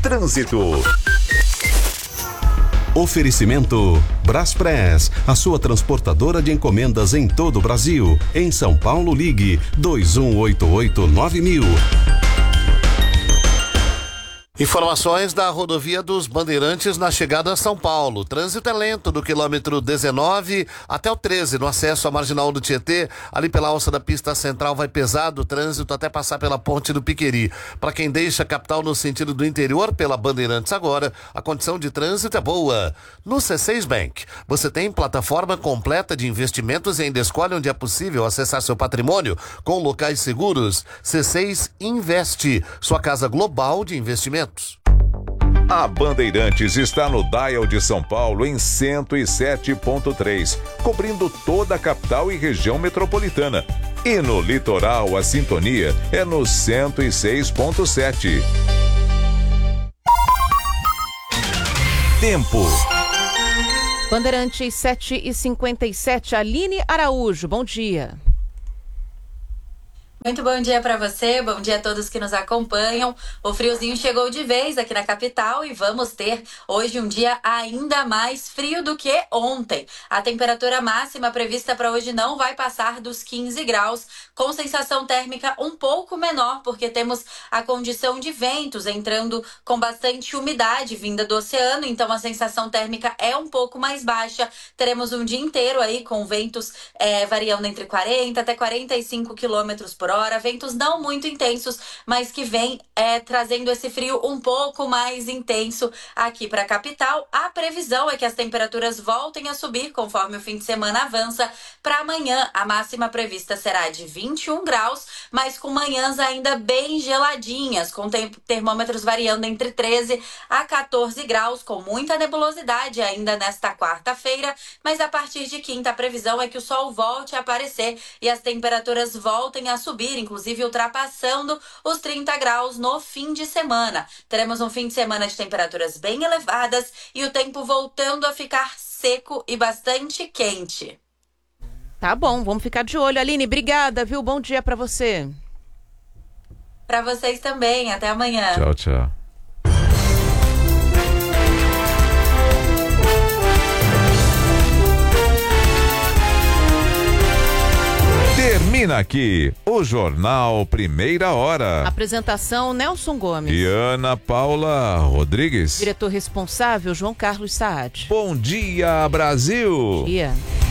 Trânsito. Oferecimento Braspress, a sua transportadora de encomendas em todo o Brasil. Em São Paulo, ligue 2188-9000. Informações da rodovia dos Bandeirantes na chegada a São Paulo. Trânsito é lento do quilômetro 19 até o 13, no acesso à Marginal do Tietê. Ali pela alça da pista central vai pesado o trânsito até passar pela Ponte do Piqueri. Para quem deixa a capital no sentido do interior pela Bandeirantes agora, a condição de trânsito é boa. No C6 Bank, você tem plataforma completa de investimentos e ainda escolhe onde é possível acessar seu patrimônio com locais seguros. C6 Investe, sua casa global de investimentos. A Bandeirantes está no Dial de São Paulo em 107.3, cobrindo toda a capital e região metropolitana. E no litoral, a sintonia é no 106.7. Tempo. Bandeirantes 7h57, Aline Araújo, bom dia. Muito bom dia para você, bom dia a todos que nos acompanham. O friozinho chegou de vez aqui na capital e vamos ter hoje um dia ainda mais frio do que ontem. A temperatura máxima prevista para hoje não vai passar dos 15 graus, com sensação térmica um pouco menor, porque temos a condição de ventos entrando com bastante umidade vinda do oceano, então a sensação térmica é um pouco mais baixa. Teremos um dia inteiro aí com ventos variando entre 40 até 45 quilômetros por hora, ventos não muito intensos, mas que vem trazendo esse frio um pouco mais intenso aqui para a capital. A previsão é que as temperaturas voltem a subir conforme o fim de semana avança. Para amanhã, a máxima prevista será de 21 graus, mas com manhãs ainda bem geladinhas, com termômetros variando entre 13 a 14 graus, com muita nebulosidade ainda nesta quarta-feira, mas a partir de quinta a previsão é que o sol volte a aparecer e as temperaturas voltem a subir, inclusive ultrapassando os 30 graus no fim de semana. Teremos um fim de semana de temperaturas bem elevadas e o tempo voltando a ficar seco e bastante quente. Tá bom, vamos ficar de olho. Aline, obrigada, viu? Bom dia pra você. Pra vocês também, até amanhã. Tchau, tchau. Termina aqui o Jornal Primeira Hora. Apresentação Nelson Gomes. E Ana Paula Rodrigues. Diretor responsável João Carlos Saad. Bom dia, Brasil. Bom dia.